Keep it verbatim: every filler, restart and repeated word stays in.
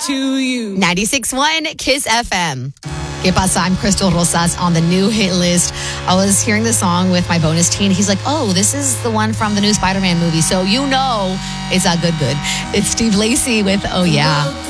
to you. ninety-six point one Kiss F M. ¿Qué pasa? I'm Crystal Rosas on the new hit list. I was hearing the song with my bonus teen. He's like, oh, this is the one from the new Spider-Man movie. So you know it's a good, good. It's Steve Lacy with Oh Yeah.